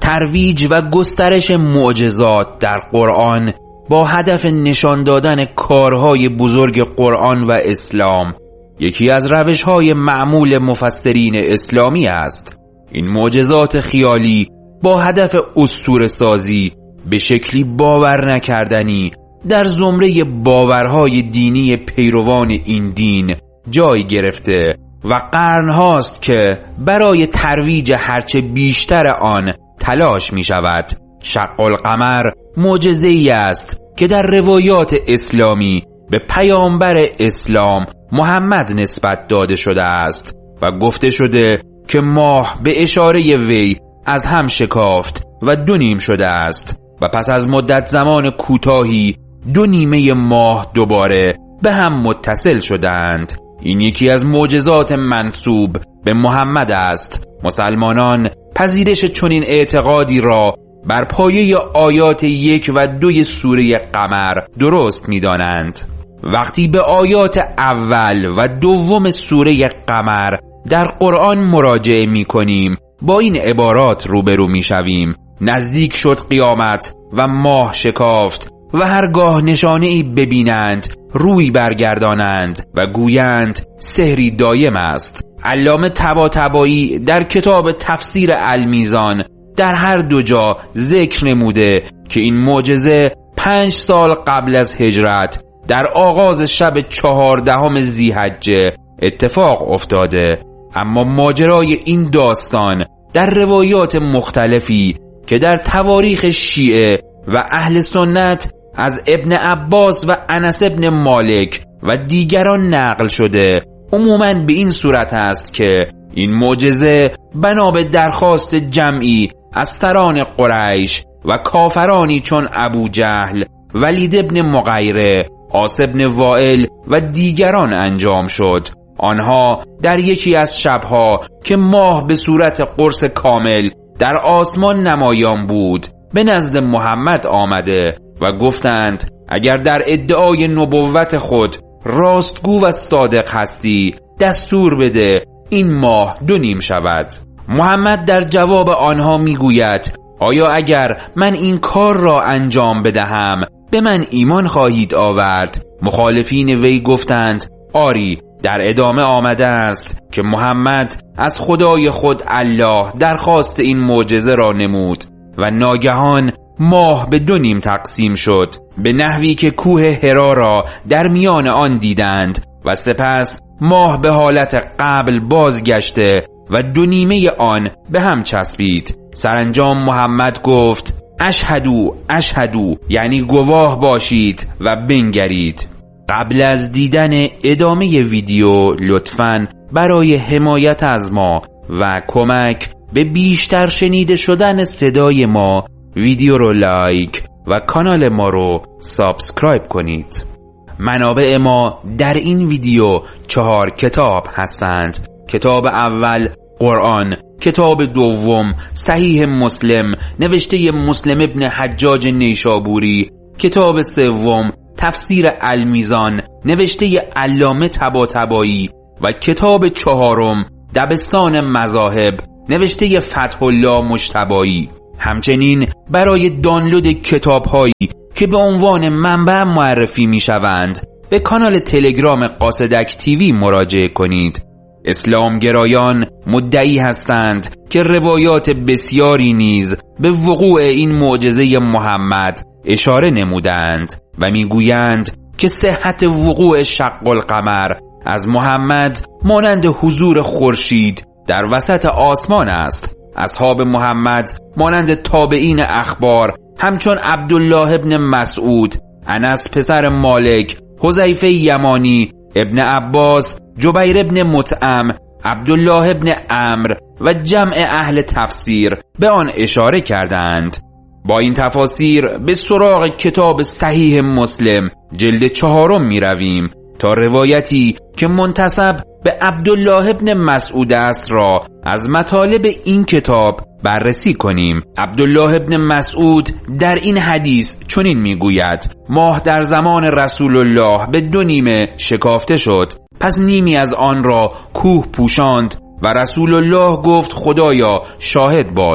ترویج و گسترش معجزات در قرآن با هدف نشان دادن کارهای بزرگ قرآن و اسلام یکی از روش‌های معمول مفسرین اسلامی است. این معجزات خیالی با هدف اسطوره‌سازی به شکلی باور نکردنی در زمره باورهای دینی پیروان این دین جای گرفته و قرن‌هاست که برای ترویج هرچه بیشتر آن تلاش می شود. شق القمر معجزه‌ای است که در روایات اسلامی به پیامبر اسلام محمد نسبت داده شده است و گفته شده که ماه به اشاره وی از هم شکافت و 2 نیم شده است و پس از مدت زمان کوتاهی 2 نیمه ماه دوباره به هم متصل شدند. این یکی از معجزات منسوب به محمد است. مسلمانان پذیرش چنین اعتقادی را بر پایه آیات 1 و 2 سوره قمر درست می دانند. وقتی به آیات اول و 2 سوره قمر در قرآن مراجعه می کنیم با این عبارات روبرو می شویم: نزدیک شد قیامت و ماه شکافت و هرگاه نشانه ای ببینند روی برگردانند و گویند سحری دایم است. علامه طباطبایی در کتاب تفسیر المیزان در هر 2 جا ذکر نموده که این معجزه 5 سال قبل از هجرت در آغاز شب 14 ذی‌حجه اتفاق افتاده. اما ماجرای این داستان در روایات مختلفی که در تواریخ شیعه و اهل سنت از ابن عباس و انس ابن مالک و دیگران نقل شده عموماً به این صورت است که این معجزه بنا به درخواست جمعی از سران قریش و کافرانی چون ابو جهل، ولید ابن مغیره، عاص ابن وائل و دیگران انجام شد. آنها در یکی از شبها که ماه به صورت قرص کامل در آسمان نمایان بود به نزد محمد آمده و گفتند اگر در ادعای نبوت خود راستگو و صادق هستی دستور بده این ماه 2 نیم شود. محمد در جواب آنها میگوید آیا اگر من این کار را انجام بدهم به من ایمان خواهید آورد؟ مخالفین وی گفتند آری. در ادامه آمده است که محمد از خدای خود الله درخواست این معجزه را نمود و ناگهان ماه به 2 نیم تقسیم شد به نحوی که کوه حرا را در میان آن دیدند و سپس ماه به حالت قبل بازگشته و 2 نیمه آن به هم چسبید. سرانجام محمد گفت اشهدو اشهدو، یعنی گواه باشید و بنگرید. قبل از دیدن ادامه ویدیو لطفاً برای حمایت از ما و کمک به بیشتر شنیده شدن صدای ما ویدیو رو لایک و کانال ما رو سابسکرایب کنید. منابع ما در این ویدیو 4 کتاب هستند. کتاب اول قرآن، کتاب دوم صحیح مسلم نوشته مسلم ابن حجاج نیشابوری، کتاب سوم تفسیر المیزان نوشته علامه طباطبایی و کتاب 4 دبستان مذاهب نوشته فتح الله مجتبایی. همچنین برای دانلود کتاب‌هایی که به عنوان منبع معرفی می‌شوند به کانال تلگرام قاصدک تیوی مراجعه کنید. اسلامگرایان مدعی هستند که روایات بسیاری نیز به وقوع این معجزه محمد اشاره نمودند و میگویند که صحت وقوع شق القمر از محمد مانند حضور خورشید در وسط آسمان است. اصحاب محمد مانند تابعین اخبار همچون عبدالله ابن مسعود، انس پسر مالک، حذیفه یمانی، ابن عباس، جبیر ابن مطعم، عبدالله ابن عمرو و جمع اهل تفسیر به آن اشاره کردند. با این تفاسیر به سراغ کتاب صحیح مسلم جلد 4 می رویم تا روایتی که منتسب به عبدالله ابن مسعود است را از مطالب این کتاب بررسی کنیم. عبدالله ابن مسعود در این حدیث چنین میگوید: ماه در زمان رسول الله به 2 نیمه شکافته شد، پس نیمی از آن را کوه پوشاند و رسول الله گفت خدایا شاهد باش،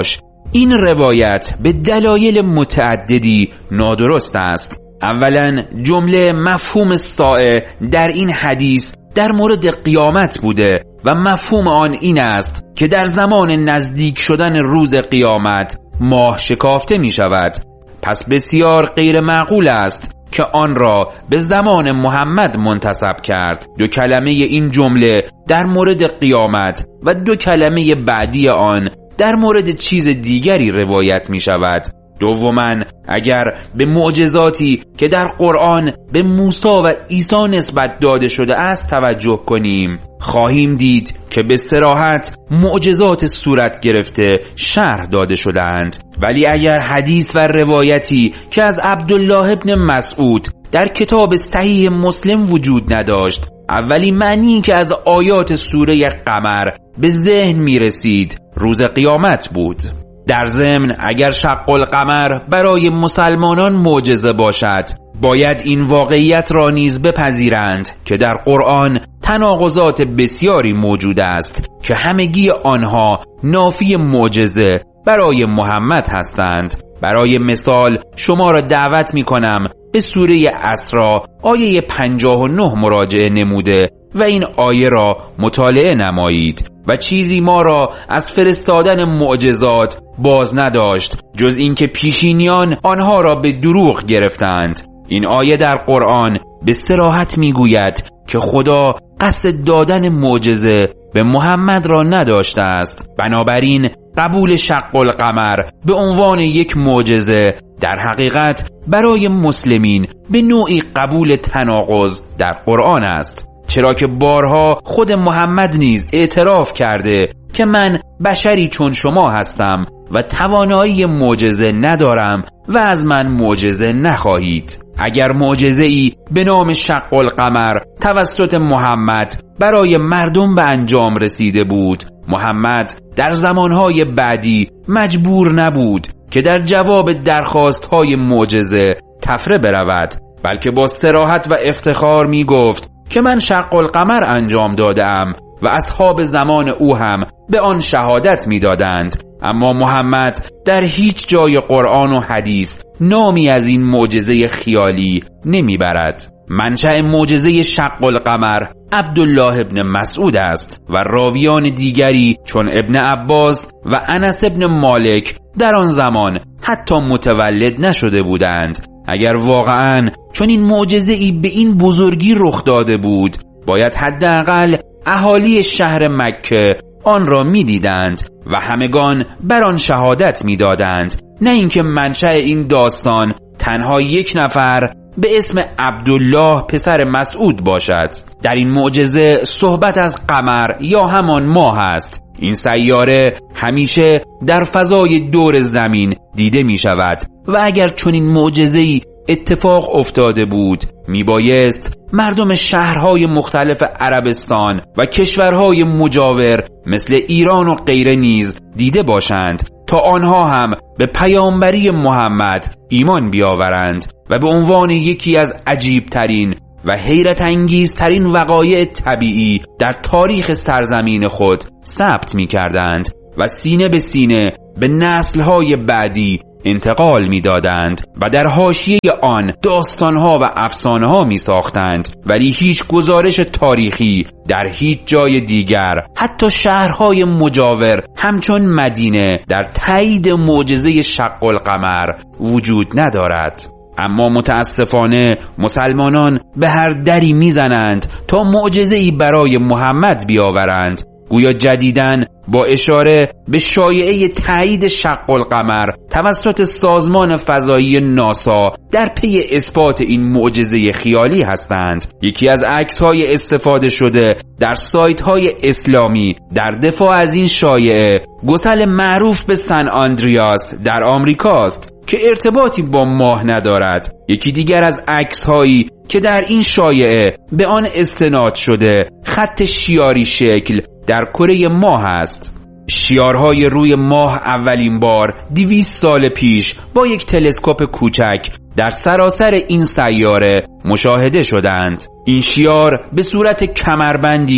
این روایت به دلایل متعددی نادرست است. اولا جمله مفهوم ساعه در این حدیث در مورد قیامت بوده و مفهوم آن این است که در زمان نزدیک شدن روز قیامت ماه شکافته می شود. پس بسیار غیر معقول است که آن را به زمان محمد منتسب کرد. دو کلمه این جمله در مورد قیامت و دو کلمه بعدی آن در مورد چیز دیگری روایت می شود. دوما اگر به معجزاتی که در قرآن به موسی و عیسی نسبت داده شده است توجه کنیم، خواهیم دید که به صراحت معجزات صورت گرفته شرح داده شده‌اند. ولی اگر حدیث و روایتی که از عبدالله ابن مسعود در کتاب صحیح مسلم وجود نداشت، اولی معنی که از آیات سوره قمر به ذهن می رسید روز قیامت بود. در ضمن اگر شق القمر برای مسلمانان معجزه باشد، باید این واقعیت را نیز بپذیرند که در قرآن تناقضات بسیاری موجود است که همگی آنها نافی معجزه برای محمد هستند. برای مثال شما را دعوت می کنم به سوره اسراء آیه 59 مراجعه نموده و این آیه را مطالعه نمایید و چیزی ما را از فرستادن معجزات باز نداشت جز اینکه پیشینیان آنها را به دروغ گرفتند. این آیه در قرآن به صراحت میگوید که خدا قصد دادن معجزه به محمد را نداشته است. بنابراین قبول شق القمر به عنوان یک معجزه در حقیقت برای مسلمین به نوعی قبول تناقض در قرآن است، چرا که بارها خود محمد نیز اعتراف کرده که من بشری چون شما هستم و توانایی معجزه ندارم و از من معجزه نخواهید. اگر معجزه‌ای به نام شق القمر توسط محمد برای مردم به انجام رسیده بود، محمد در زمانهای بعدی مجبور نبود که در جواب درخواستهای معجزه تفره برود، بلکه با صراحت و افتخار می گفت که من شق القمر انجام دادم و اصحاب زمان او هم به آن شهادت می دادند. اما محمد در هیچ جای قرآن و حدیث نامی از این معجزه خیالی نمی برد. منشأ معجزه شق القمر عبدالله ابن مسعود است و راویان دیگری چون ابن عباس و انس ابن مالک در آن زمان حتی متولد نشده بودند. اگر واقعاً چون این معجزه‌ای به این بزرگی رخ داده بود، باید حداقل اهالی شهر مکه آن را می دیدند و همگان بر آن شهادت می دادند، نه اینکه منشأ این داستان تنها یک نفر به اسم عبدالله پسر مسعود باشد. در این معجزه صحبت از قمر یا همان ماه است. این سیاره همیشه در فضای دور زمین دیده می شود و اگر چنین معجزه‌ای اتفاق افتاده بود، می بایست مردم شهرهای مختلف عربستان و کشورهای مجاور مثل ایران و غیره نیز دیده باشند تا آنها هم به پیامبری محمد ایمان بیاورند و به عنوان یکی از عجیبترین و حیرت انگیزترین وقایع طبیعی در تاریخ سرزمین خود ثبت می کردند و سینه به سینه به نسل‌های بعدی انتقال می دادند و در حاشیه آن داستانها و افسانه‌ها می ساختند، ولی هیچ گزارش تاریخی در هیچ جای دیگر، حتی شهرهای مجاور همچون مدینه، در تایید معجزه شق القمر وجود ندارد. اما متاسفانه مسلمانان به هر دری میزنند تا معجزه‌ای برای محمد بیاورند، گویا جدیداً با اشاره به شایعه تایید شق القمر توسط سازمان فضایی ناسا در پی اثبات این معجزه خیالی هستند. یکی از عکس‌های استفاده شده در سایت‌های اسلامی در دفاع از این شایعه گسل معروف به سن آندریاس در آمریکاست که ارتباطی با ماه ندارد. یکی دیگر از عکس‌هایی که در این شایعه به آن استناد شده خط شیاری شکل در کره ماه است. شیارهای روی ماه اولین بار 200 سال پیش با یک تلسکوپ کوچک در سراسر این سیاره مشاهده شدند. این شیار به صورت کمربندی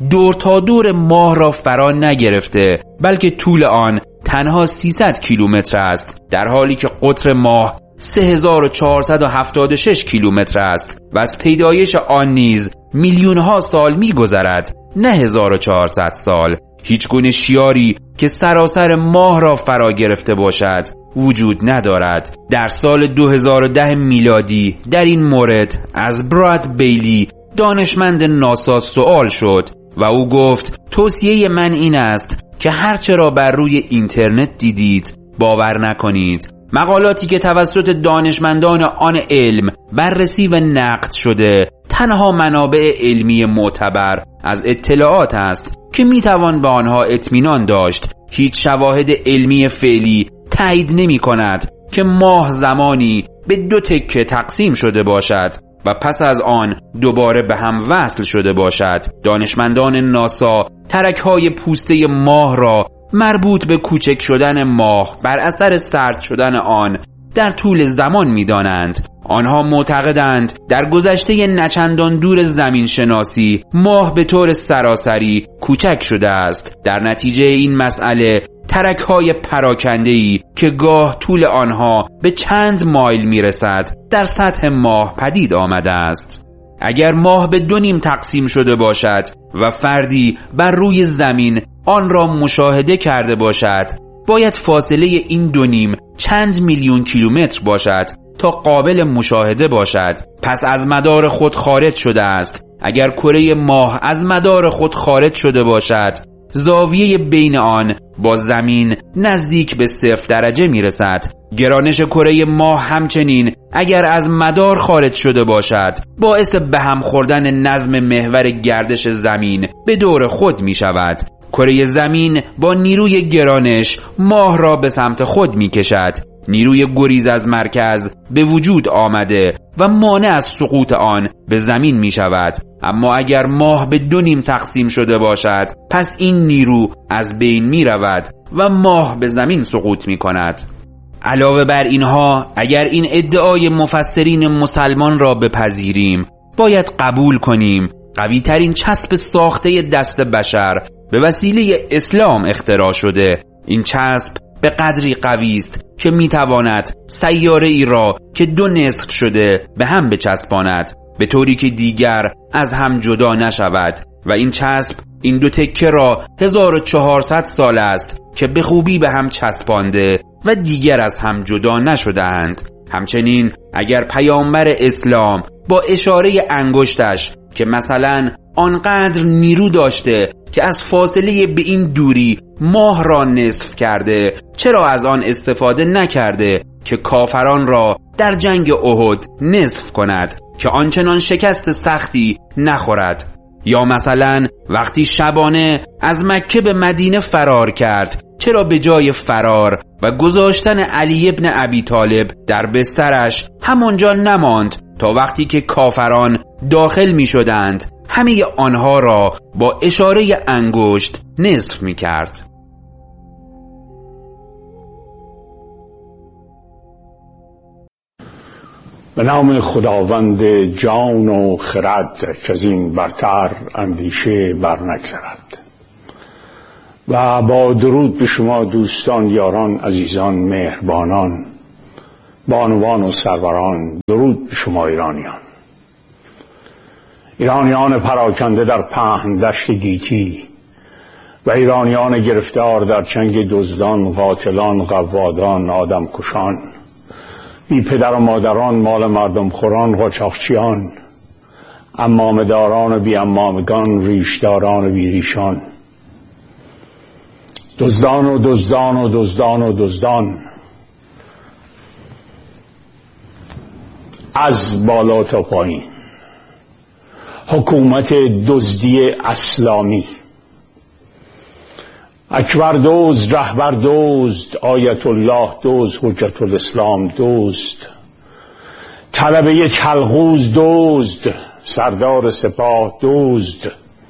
دور تا دور ماه را فرا نگرفته، بلکه طول آن تنها 300 کیلومتر است، در حالی که قطر ماه 3476 کیلومتر است و از پیدایش آن نیز میلیون‌ها سال می‌گذرد، نه 1400 سال. هیچ گونه شیاری که سراسر ماه را فرا گرفته باشد وجود ندارد. در سال 2010 میلادی در این مورد از براد بیلی دانشمند ناسا سوال شد و او گفت توصیه من این است که هرچه را بر روی اینترنت دیدید باور نکنید. مقالاتی که توسط دانشمندان آن علم بررسی و نقد شده تنها منابع علمی معتبر از اطلاعات است که میتوان به آنها اطمینان داشت. هیچ شواهد علمی فعلی تایید نمی کند که ماه زمانی به 2 تکه تقسیم شده باشد و پس از آن دوباره به هم وصل شده باشد. دانشمندان ناسا ترک‌های پوسته ماه را مربوط به کوچک شدن ماه بر اثر سرد شدن آن در طول زمان می دانند. آنها معتقدند در گذشته نچندان دور زمین شناسی ماه به طور سراسری کوچک شده است. در نتیجه این مسئله ترک‌های پراکنده‌ای که گاه طول آنها به چند مایل می رسد در سطح ماه پدید آمده است. اگر ماه به 2 نیم تقسیم شده باشد و فردی بر روی زمین آن را مشاهده کرده باشد، باید فاصله این 2 نیم چند میلیون کیلومتر باشد تا قابل مشاهده باشد. پس از مدار خود خارج شده است. اگر کره ماه از مدار خود خارج شده باشد، زاویه بین آن با زمین نزدیک به 0 درجه می رسد. گرانش کره ماه همچنین اگر از مدار خارج شده باشد باعث به هم خوردن نظم محور گردش زمین به دور خود می شود. کره زمین با نیروی گرانش ماه را به سمت خود می کشد. نیروی گریز از مرکز به وجود آمده و مانع از سقوط آن به زمین می شود. اما اگر ماه به 2 نیم تقسیم شده باشد، پس این نیرو از بین می رود و ماه به زمین سقوط می کند. علاوه بر اینها، اگر این ادعای مفسرین مسلمان را بپذیریم، باید قبول کنیم قوی ترین چسب ساخته دست بشر به وسیله اسلام اختراع شده. این چسب به قدری قوی است که میتواند سیاره ای را که 2 نصف شده به هم بچسباند، به طوری که دیگر از هم جدا نشود. و این چسب این 2 تکه را 1400 سال است که به خوبی به هم چسبانده و دیگر از هم جدا نشده‌اند. همچنین اگر پیامبر اسلام با اشاره انگشتش که مثلا آنقدر نیرو داشته که از فاصله به این دوری ماه را نصف کرده، چرا از آن استفاده نکرده که کافران را در جنگ احد نصف کند که آنچنان شکست سختی نخورد؟ یا مثلا وقتی شبانه از مکه به مدینه فرار کرد، چرا به جای فرار و گذاشتن علی ابن ابی طالب در بسترش همانجا نماند تا وقتی که کافران داخل می شدند همه آنها را با اشاره انگشت نصف می کرد؟ به نام خداوند جان و خرد که از این برتر اندیشه بر نگذرد. و با درود به شما دوستان، یاران، عزیزان، مهربانان، بانوان و سروران، درود به شما ایرانیان پراکنده در پهن دشت گیتی و ایرانیان گرفتار در چنگ دزدان، قاتلان، قوادان، آدم کشان، بی پدر و مادران، مال مردم خوران، قاچاقچیان، عمامه داران و بی عمامگان، ریشداران و بی ریشان، دزدان و دزدان و دزدان و دزدان، از بالا تا پایین، حکومت دزدی اسلامی، اکبر دزد، رهبر دزد، آیت الله دزد، حجت الاسلام دزد، طلبه چلغوز دزد، سردار سپاه دزد،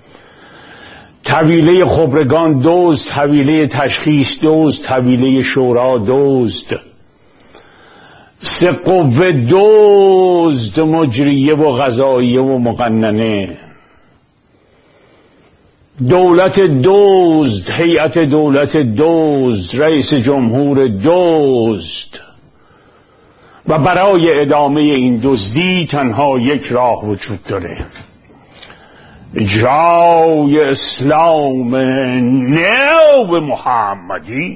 طویله خبرگان دزد، طویله تشخیص دزد، طویله شورا دزد، 3 قوه دزد، مجریه و قضاییه و مقننه، دولت دزد، هیئت دولت دزد، رئیس جمهور دزد. و برای ادامه این دزدی تنها یک راه وجود داره، اجرای اسلام نو محمدی.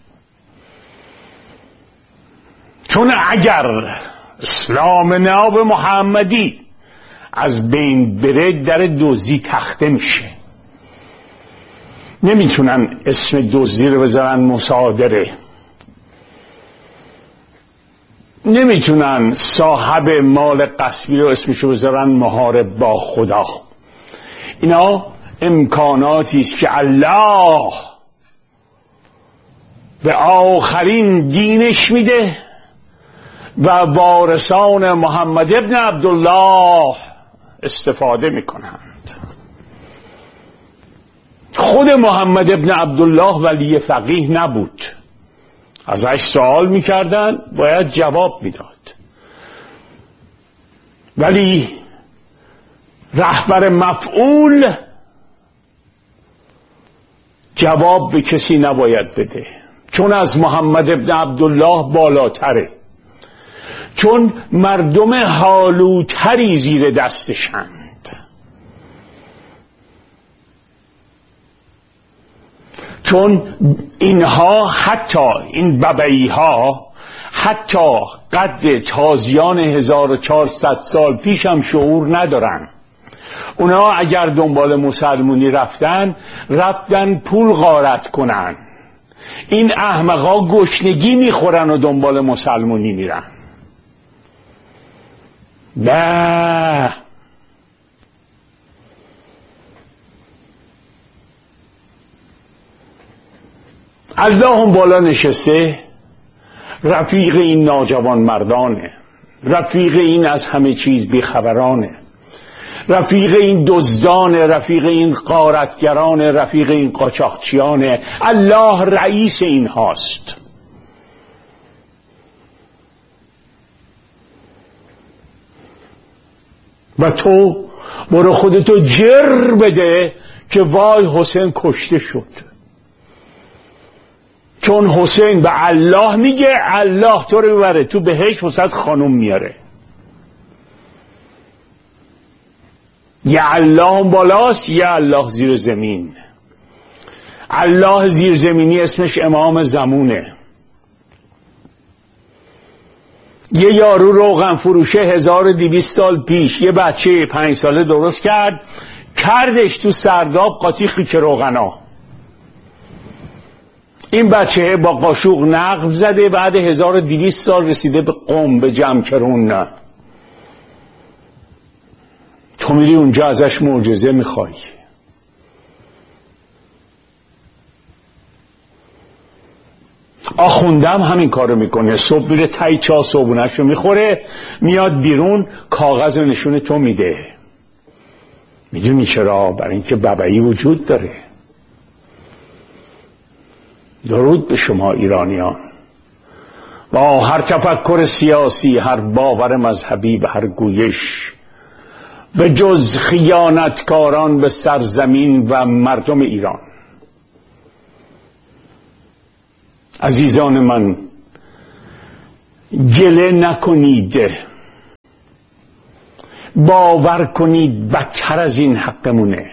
چون اگر اسلام نو محمدی از بین بره در دزدی تخته میشه. نمیتونن اسم دزدی رو بذارن مصادره، نمیتونن صاحب مال غصبی رو اسمشو بذارن محارب با خدا. اینا امکاناتی است که الله به آخرین دینش میده و وارثان محمد ابن عبدالله استفاده میکنند. خود محمد ابن عبدالله ولی فقیه نبود، ازش سوال میکردن باید جواب میداد، ولی رهبر مفعول جواب به کسی نباید بده، چون از محمد ابن عبدالله بالاتره، چون مردم حالوتری زیر دستشند. چون اینها، حتی این ببعی ها، حتی قد تازیان 1400 سال پیش هم شعور ندارن. اونا اگر دنبال مسلمونی رفتن پول غارت کنن. این احمقا گشنگی میخورن و دنبال مسلمونی میرن. نه، الله هم بالا نشسته، رفیق این ناجوان مردانه، رفیق این از همه چیز بیخبرانه، رفیق این دزدانه، رفیق این غارتگرانه، رفیق این قاچاقچیانه. الله رئیس این هاست. و تو برو خودتو جر بده که وای حسین کشته شد. چون حسین به الله میگه، الله تو رو میبره تو بهشت وسط خانم میاره. یا الله بالاست یا الله زیر زمین. الله زیر زمینی اسمش امام زمونه. یه یارو روغن فروشه 1200 سال پیش یه بچه 5 ساله درست کرد، کردش تو سرداب قاطی که روغنا. این بچه با قاشوق نقب زده، بعد 1200 سال رسیده به قم، به جمکرون. نه، تو میری اونجا ازش معجزه میخوای. آخوندم همین کارو میکنه. صبح میره تای چا صبحونه‌شو میخوره، میاد بیرون کاغذ نشون تو میده. میدونی چرا؟ برای اینکه ببعی وجود داره. درود به شما ایرانیان. با هر تفکر سیاسی، هر باور مذهبی و هر گویش، به جز خیانتکاران به سرزمین و مردم ایران. عزیزان من، گله نکنید، باور کنید بدتر از این حقمونه.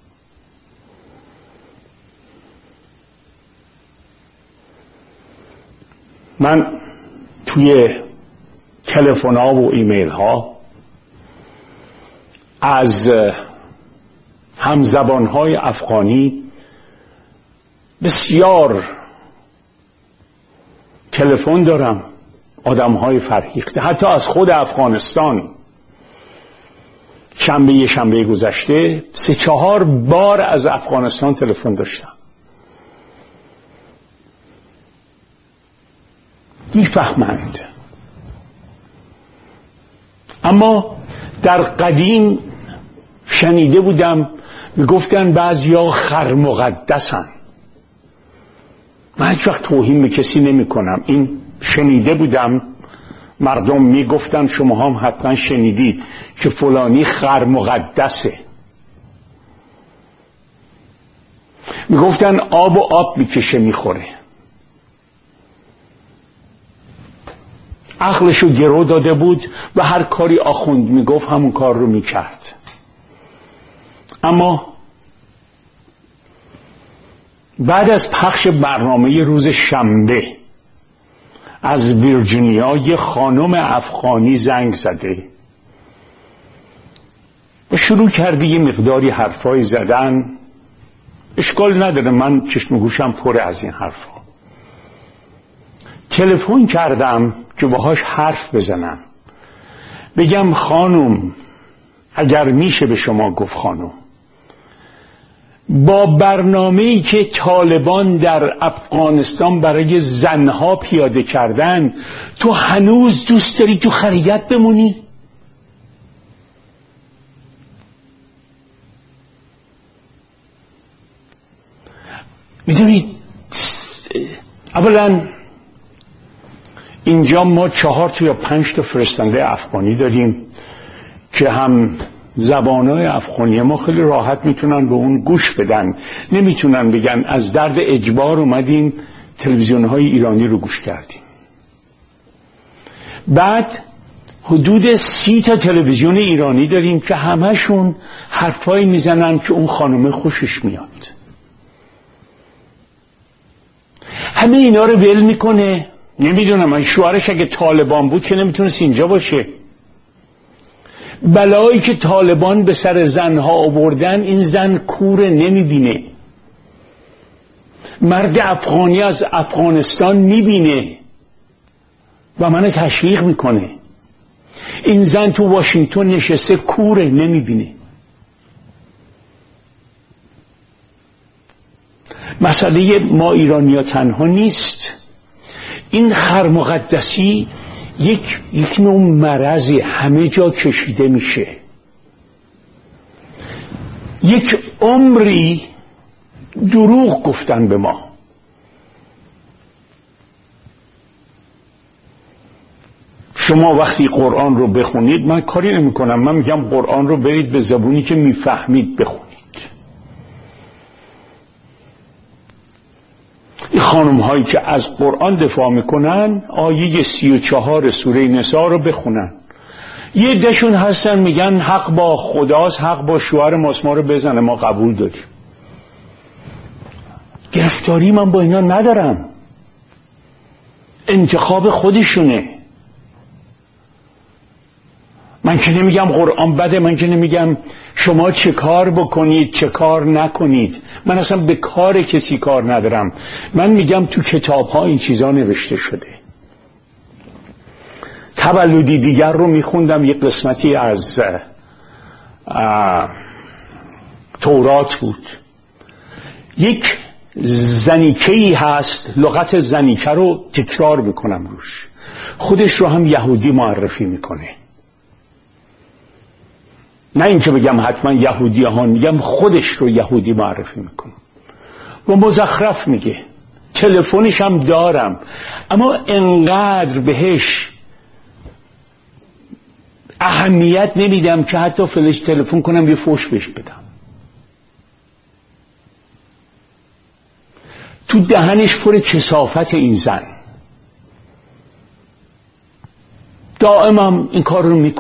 من توی تلفن ها و ایمیل ها از همزبان های افغانی بسیار تلفن دارم، آدم های فرهیخته، حتی از خود افغانستان. شنبه گذشته 3-4 بار از افغانستان تلفن داشتم. میفهمند. اما در قدیم شنیده بودم میگفتن بعضیا خر مقدسن. من هیچ وقت توهین به کسی نمی کنم. این شنیده بودم، مردم میگفتن، شما هم حتما شنیدید که فلانی خر مقدسه. میگفتن آب و آب میکشه میخوره. عقلشو گرو داده بود و هر کاری آخوند میگفت همون کار رو میکرد. اما بعد از پخش برنامه روز شنبه از ویرجینیا یه خانم افغانی زنگ زده و شروع کرده یه مقداری حرفای زدن. اشکال نداره، من چشم و گوشم پر از این حرفا. تلفن کردم که باهاش حرف بزنم، بگم خانم اگر میشه به شما گفت خانم، با برنامه‌ای که طالبان در افغانستان برای زنها پیاده کردن، تو هنوز دوست داری تو خریت بمونی؟ میدونید اولا اینجا ما 4 یا 5 فرستنده افغانی داریم که هم زبانهای افغانی ما خیلی راحت میتونن به اون گوش بدن، نمیتونن بگن از درد اجبار اومدیم تلویزیونهای ایرانی رو گوش کردیم. بعد حدود 30 تلویزیون ایرانی داریم که همهشون حرفایی میزنن که اون خانومه خوشش میاد. همه اینا رو ول میکنه. نمیدونم، من شوهرش اگه طالبان بود که نمیتونست اینجا باشه. بلایی که طالبان به سر زنها آوردن، این زن کوره نمیبینه. مرد افغانی از افغانستان میبینه و منو تشویق میکنه. این زن تو واشنگتن نشسته کوره نمیبینه. مسئله ما ایرانیا تنها نیست. این خرمقدسی یک نوع مرضی همه جا کشیده میشه. یک عمری دروغ گفتن به ما. شما وقتی قرآن رو بخونید، من کاری نمی کنم، من میگم قرآن رو برید به زبونی که میفهمید بخونید. این خانم هایی که از قرآن دفاع میکنن آیه 34 سوره نساء رو بخونن. یه دشون هستن میگن حق با خداست، حق با شوهر ماست، ما رو بزنه، ما قبول داریم. گرفتاری من با اینا ندارم، انتخاب خودشونه. من که نمیگم قرآن بده، من که نمیگم شما چه کار بکنید چه کار نکنید. من اصلا به کار کسی کار ندارم. من میگم تو کتاب ها این چیزا نوشته شده. تولدی دیگر رو میخوندم، یک قسمتی از تورات بود. یک زنیکه‌ای هست، لغت زنیکه رو تکرار میکنم روش، خودش رو هم یهودی معرفی میکنه. نه اینکه بگم حتما یهودی ها، میگم خودش رو یهودی معرفی میکنم و مزخرف میگه. تلفنش هم دارم، اما انقدر بهش اهمیت نمیدم که حتی فلش تلفن کنم یه فوش بهش بدم. تو دهنش پر کثافت این زن. دائما این کار رو میکنه.